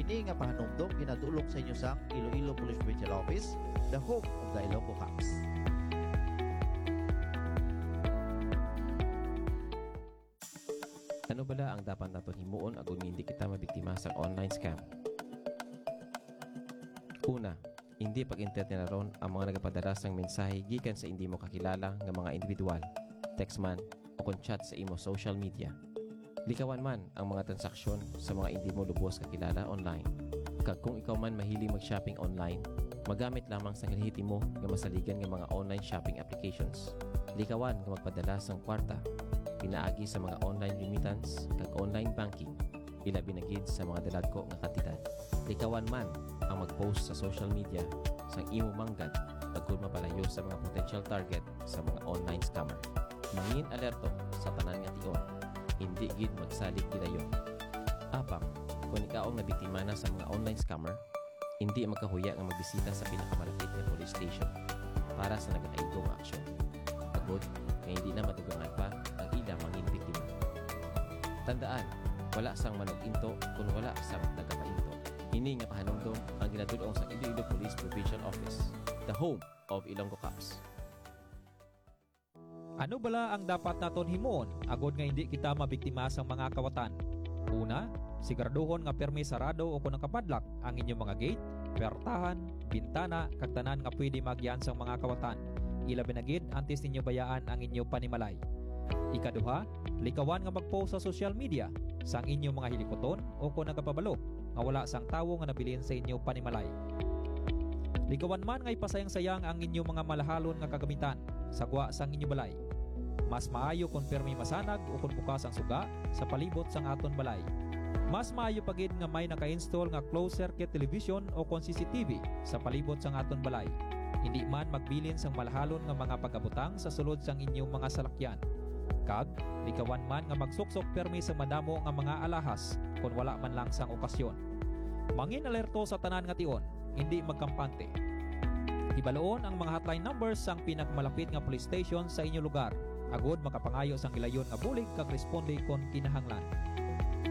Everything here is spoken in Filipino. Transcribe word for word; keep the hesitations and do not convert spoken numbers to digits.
Kini nga pahanumdom ginadulong sa inyo sang Iloilo Police Provincial Office, the home of the Ilonggo Cops. Ano bala ang dapat naton himuon agon hindi kita mabiktima sa online scam? Una, hindi pag-internet na ron ang mga nagapadala sang mensahe gikan sa hindi mo kakilala nga mga individual, text man o kon chat sa imo social media. Likawan man ang mga transaksyon sa mga hindi mo lubos kakilala online. Kag kung ikaw man mahilig mag-shopping online, magamit lamang sa mo nga masaligan nga mga online shopping applications. Likawan nga magpadala sang kwarta, pinaagi sa mga online remittance kag online banking, ilabi na gid sa mga daladko nga kantidad. Likawan man ang mag-post sa social media sang imo manggad pagkul mapalayo sa mga potential target sa mga online scammer. Mangin alerto sa tanan nga tion, hindi gid magsalig gidayon. Apang, kung ikaw ang nabiktima na sa mga online scammer, hindi magkahuya nga magbisita sa pinakamalapit na police station para sa nagakaigo nga aksyon. Pagod, kaya hindi na madugangan pa ang ilang mangin biktima. Tandaan, wala sang manog-into kung wala sang nagapainto. Ini nga pahanumdom ang ginadulong sa Iloilo Police Provincial Office, the home of Ilonggo Cops. Ano bala ang dapat naton himuon agod nga hindi kita mabiktima sa mga kawatan? Una, siguraduhon nga permi sarado o kung nakapadlock ang inyong mga gate, pertahan, bintana, kag tanan nga pwede magyan sa mga kawatan. Ilabi na gid antes ninyo bayaan ang inyong panimalay. Ikaduha, likawan nga mag-post sa social media sang inyong mga hilikoton o kung nagapabalo nga wala sang tawo nga nabilin sa inyong panimalay. Likawan man nga ipasayang-sayang ang inyong mga malahalon nga kagamitan sagwa sang inyong balay. Mas maayo kung permi masanag o kung bukas ang suga sa palibot sang aton balay. Mas maayo pagid nga may naka-install nga closed circuit television o kung C C T V sa palibot sang aton balay. Hindi man magbilin sang malahalon nga mga pagabutang sa sulod sang inyong mga salakyan. Kag, likawan man nga magsuksok permi sa madamo nga mga alahas kung wala man lang sang okasyon. Mangin alerto sa tanan nga tion, hindi magkampante. Ibaloon ang mga hotline numbers sang pinakamalapit nga police station sa inyong lugar agod makapangayo sang gilayon nga bulig kag responde kon kinahanglan.